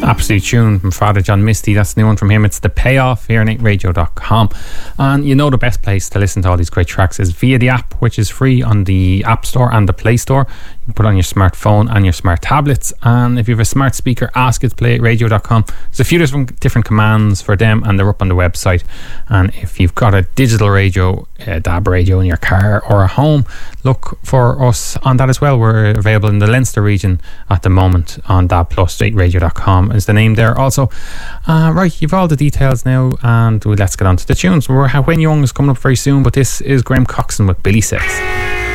Absolute tune from Father John Misty. That's the new one from him. It's The Payoff here on 8radio.com. And you know the best place to listen to all these great tracks is via the app, which is free on the App Store and the Play Store. You can put it on your smartphone and your smart tablets. And if you have a smart speaker, ask it to play at radio.com. There's a few different commands for them, and they're up on the website. And if you've got a digital radio, a DAB radio in your car or at home, look for us on that as well. We're available in the Leinster region at the moment on DAB Plus. 8radio.com is the name there also. Right, you've all the details now, and let's get on to the tunes. Wayne Young is coming up very soon, but this is Graham Coxon with Billy Says.